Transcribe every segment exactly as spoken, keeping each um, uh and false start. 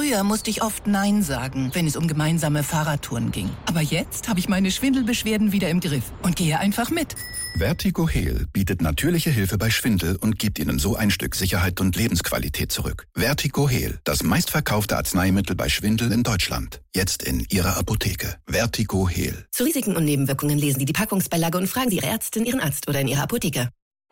Früher musste ich oft Nein sagen, wenn es um gemeinsame Fahrradtouren ging. Aber jetzt habe ich meine Schwindelbeschwerden wieder im Griff und gehe einfach mit. Vertigo Heal bietet natürliche Hilfe bei Schwindel und gibt Ihnen so ein Stück Sicherheit und Lebensqualität zurück. Vertigo Heal, das meistverkaufte Arzneimittel bei Schwindel in Deutschland. Jetzt in Ihrer Apotheke. Vertigo Heal. Zu Risiken und Nebenwirkungen lesen Sie die Packungsbeilage und fragen Sie Ihre Ärztin, Ihren Arzt oder in Ihrer Apotheke.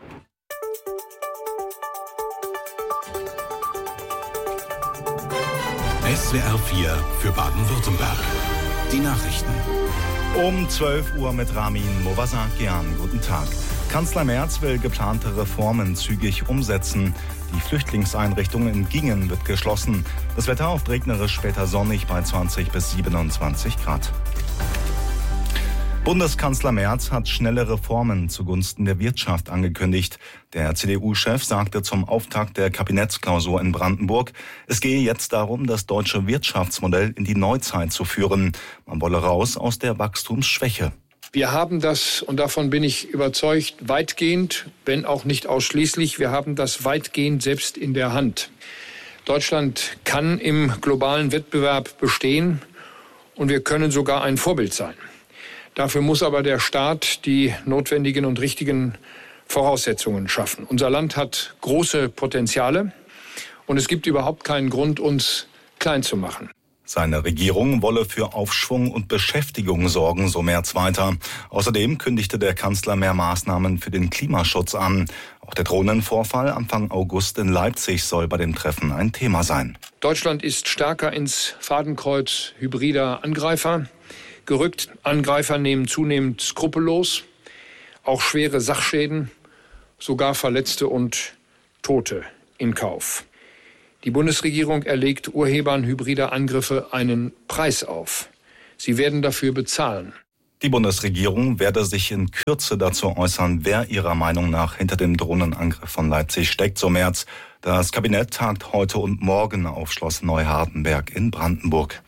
S W R vier für Baden-Württemberg. Die Nachrichten. Um zwölf Uhr mit Ramin Movasakian. Guten Tag. Kanzler Merz will geplante Reformen zügig umsetzen. Die Flüchtlingseinrichtung in Gingen wird geschlossen. Das Wetter oft regnerisch, später sonnig bei zwanzig bis siebenundzwanzig Grad. Bundeskanzler Merz hat schnelle Reformen zugunsten der Wirtschaft angekündigt. Der C D U-Chef sagte zum Auftakt der Kabinettsklausur in Brandenburg, es gehe jetzt darum, das deutsche Wirtschaftsmodell in die Neuzeit zu führen. Man wolle raus aus der Wachstumsschwäche. Wir haben das, und davon bin ich überzeugt, weitgehend, wenn auch nicht ausschließlich, wir haben das weitgehend selbst in der Hand. Deutschland kann im globalen Wettbewerb bestehen und wir können sogar ein Vorbild sein. Dafür muss aber der Staat die notwendigen und richtigen Voraussetzungen schaffen. Unser Land hat große Potenziale und es gibt überhaupt keinen Grund, uns klein zu machen. Seine Regierung wolle für Aufschwung und Beschäftigung sorgen, so Merz weiter. Außerdem kündigte der Kanzler mehr Maßnahmen für den Klimaschutz an. Auch der Drohnenvorfall Anfang August in Leipzig soll bei dem Treffen ein Thema sein. Deutschland ist stärker ins Fadenkreuz hybrider Angreifer gerückt. Angreifer nehmen zunehmend skrupellos auch schwere Sachschäden, sogar Verletzte und Tote in Kauf. Die Bundesregierung erlegt Urhebern hybrider Angriffe einen Preis auf. Sie werden dafür bezahlen. Die Bundesregierung werde sich in Kürze dazu äußern, wer ihrer Meinung nach hinter dem Drohnenangriff von Leipzig steckt, so Merz. Das Kabinett tagt heute und morgen auf Schloss Neuhardenberg in Brandenburg.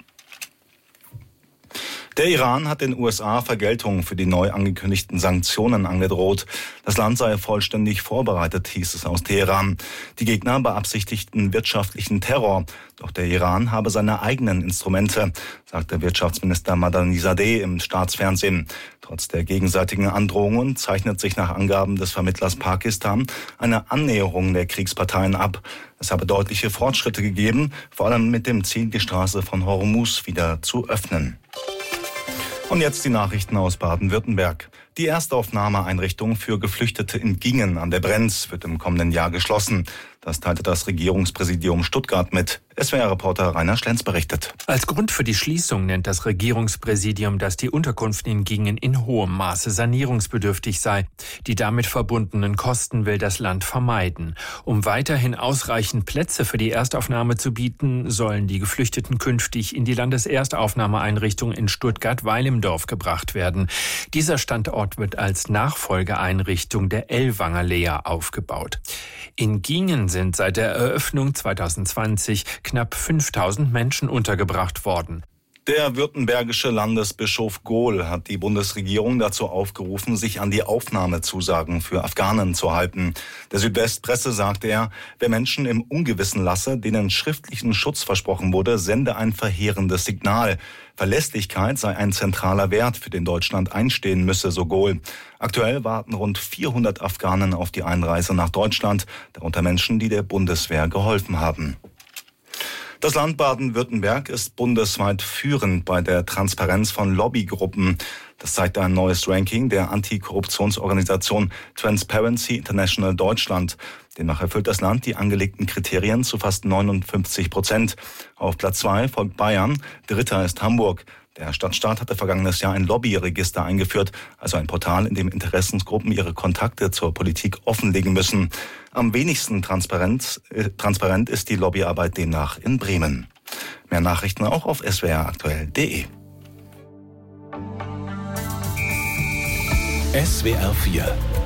Der Iran hat den U S A Vergeltung für die neu angekündigten Sanktionen angedroht. Das Land sei vollständig vorbereitet, hieß es aus Teheran. Die Gegner beabsichtigten wirtschaftlichen Terror. Doch der Iran habe seine eigenen Instrumente, sagte Wirtschaftsminister Madani-Sadeh im Staatsfernsehen. Trotz der gegenseitigen Androhungen zeichnet sich nach Angaben des Vermittlers Pakistan eine Annäherung der Kriegsparteien ab. Es habe deutliche Fortschritte gegeben, vor allem mit dem Ziel, die Straße von Hormuz wieder zu öffnen. Und jetzt die Nachrichten aus Baden-Württemberg. Die Erstaufnahmeeinrichtung für Geflüchtete in Gingen an der Brenz wird im kommenden Jahr geschlossen. Das teilte das Regierungspräsidium Stuttgart mit. S W R-Reporter Rainer Schlenz berichtet. Als Grund für die Schließung nennt das Regierungspräsidium, dass die Unterkunft in Gingen in hohem Maße sanierungsbedürftig sei. Die damit verbundenen Kosten will das Land vermeiden. Um weiterhin ausreichend Plätze für die Erstaufnahme zu bieten, sollen die Geflüchteten künftig in die Landeserstaufnahmeeinrichtung in Stuttgart-Weilimdorf gebracht werden. Dieser Standort wird als Nachfolgeeinrichtung der Ellwanger Lea aufgebaut. In Gingen sind seit der Eröffnung zwanzig zwanzig knapp fünftausend Menschen untergebracht worden. Der württembergische Landesbischof Gohl hat die Bundesregierung dazu aufgerufen, sich an die Aufnahmezusagen für Afghanen zu halten. Der Südwestpresse sagte er, wer Menschen im Ungewissen lasse, denen schriftlichen Schutz versprochen wurde, sende ein verheerendes Signal. Verlässlichkeit sei ein zentraler Wert, für den Deutschland einstehen müsse, so Gohl. Aktuell warten rund vierhundert Afghanen auf die Einreise nach Deutschland, darunter Menschen, die der Bundeswehr geholfen haben. Das Land Baden-Württemberg ist bundesweit führend bei der Transparenz von Lobbygruppen. Das zeigt ein neues Ranking der Antikorruptionsorganisation Transparency International Deutschland. Demnach erfüllt das Land die angelegten Kriterien zu fast neunundfünfzig Prozent. Auf Platz zwei folgt Bayern, dritter ist Hamburg. Der Stadtstaat hatte vergangenes Jahr ein Lobbyregister eingeführt, also ein Portal, in dem Interessensgruppen ihre Kontakte zur Politik offenlegen müssen. Am wenigsten transparent, äh, transparent ist die Lobbyarbeit demnach in Bremen. Mehr Nachrichten auch auf s w r aktuell punkt d e. S W R vier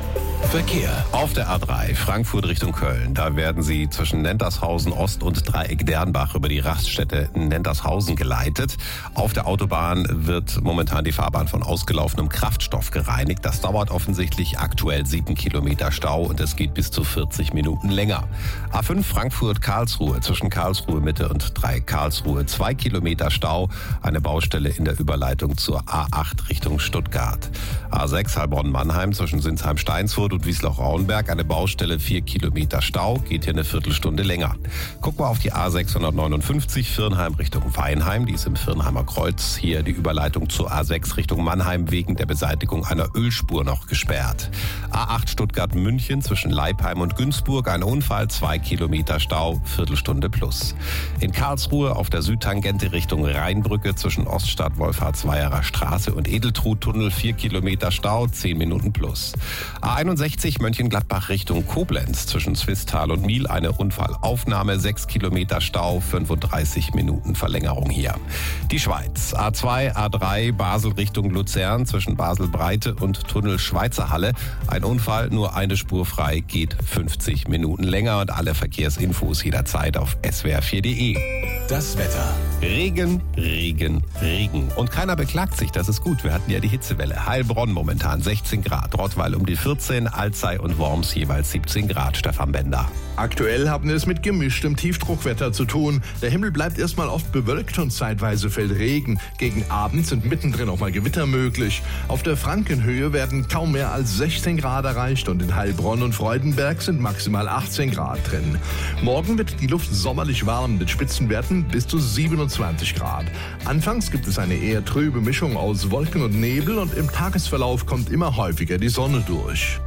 Verkehr. Auf der A drei Frankfurt Richtung Köln, da werden Sie zwischen Nentershausen Ost und Dreieck Dernbach über die Raststätte Nentershausen geleitet. Auf der Autobahn wird momentan die Fahrbahn von ausgelaufenem Kraftstoff gereinigt. Das dauert offensichtlich aktuell sieben Kilometer Stau und es geht bis zu vierzig Minuten länger. A fünf Frankfurt Karlsruhe zwischen Karlsruhe Mitte und Dreieck Karlsruhe, zwei Kilometer Stau, eine Baustelle in der Überleitung zur A acht Richtung Stuttgart. A sechs Heilbronn Mannheim zwischen Sinsheim Steinsfurt und Wiesloch-Rauenberg, eine Baustelle, vier Kilometer Stau, geht hier eine Viertelstunde länger. Gucken wir auf die A sechshundertneunundfünfzig Firnheim Richtung Weinheim, die ist im Firnheimer Kreuz. Hier die Überleitung zur A sechs Richtung Mannheim wegen der Beseitigung einer Ölspur noch gesperrt. A acht Stuttgart-München zwischen Leipheim und Günzburg, ein Unfall, zwei Kilometer Stau, Viertelstunde plus. In Karlsruhe auf der Südtangente Richtung Rheinbrücke zwischen Oststadt, Wolfhardsweierer Straße und Edeltrudtunnel, vier Kilometer Stau, zehn Minuten plus. A einundsechzig Mönchengladbach Richtung Koblenz zwischen Zwistal und Miel, eine Unfallaufnahme, sechs Kilometer Stau, fünfunddreißig Minuten Verlängerung hier. Die Schweiz, A zwei, A drei Basel Richtung Luzern zwischen Basel-Breite und Tunnel Schweizer Halle, ein Unfall, nur eine Spur frei, geht fünfzig Minuten länger und alle Verkehrsinfos jederzeit auf s w r vier punkt d e. Das Wetter. Regen, Regen, Regen. Und keiner beklagt sich, das ist gut. Wir hatten ja die Hitzewelle. Heilbronn momentan sechzehn Grad, Rottweil um die vierzehn, Alzey und Worms jeweils siebzehn Grad. Stefan Bender. Aktuell haben wir es mit gemischtem Tiefdruckwetter zu tun. Der Himmel bleibt erstmal oft bewölkt und zeitweise fällt Regen. Gegen Abend sind mittendrin auch mal Gewitter möglich. Auf der Frankenhöhe werden kaum mehr als sechzehn Grad erreicht und in Heilbronn und Freudenberg sind maximal achtzehn Grad drin. Morgen wird die Luft sommerlich warm mit Spitzenwerten bis zu siebenundzwanzig Grad. Anfangs gibt es eine eher trübe Mischung aus Wolken und Nebel und im Tagesverlauf kommt immer häufiger die Sonne durch.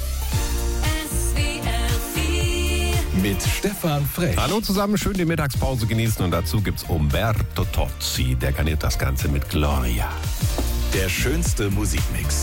Mit Stefan Frech. Hallo zusammen, schön die Mittagspause genießen und dazu gibt's Umberto Tozzi, der garniert das Ganze mit Gloria. Der schönste Musikmix.